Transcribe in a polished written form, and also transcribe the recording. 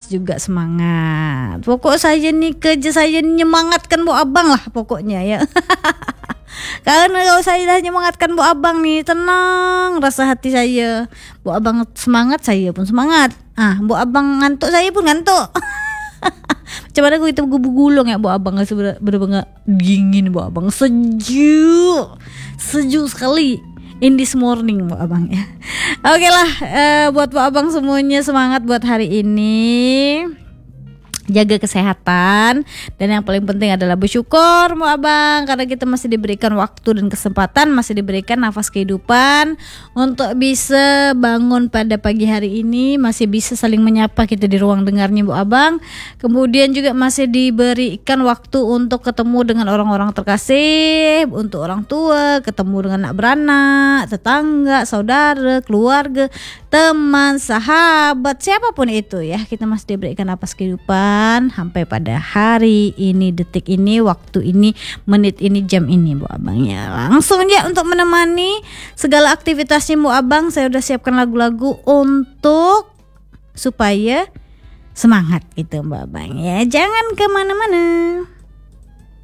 juga semangat. Pokok saya nih kerja saya nyemangatkan Bu Abang lah pokoknya ya. Karena kalau saya dah nyemangatkan Bu Abang nih, tenang rasa hati saya. Bu Abang semangat, saya pun semangat. Bu Abang ngantuk, saya pun ngantuk. Macam mana kita gulung ya Bu Abang, bener-bener dingin Bu Abang, sejuk sekali in this morning Bu Abang ya. Oke lah, buat Bu Abang semuanya semangat buat hari ini. Jaga kesehatan, dan yang paling penting adalah bersyukur Bu Abang, karena kita masih diberikan waktu dan kesempatan, masih diberikan nafas kehidupan untuk bisa bangun pada pagi hari ini, masih bisa saling menyapa kita di ruang dengarnya Bu Abang. Kemudian juga masih diberikan waktu untuk ketemu dengan orang-orang terkasih, untuk orang tua, ketemu dengan anak beranak, tetangga, saudara, keluarga, teman, sahabat, siapapun itu ya. Kita masih diberikan nafas kehidupan sampai pada hari ini, detik ini, waktu ini, menit ini, jam ini Bu Abang ya. Langsung aja untuk menemani segala aktivitasnya Bu Abang, saya udah siapkan lagu-lagu untuk supaya semangat gitu Bu Abang ya. Jangan kemana-mana.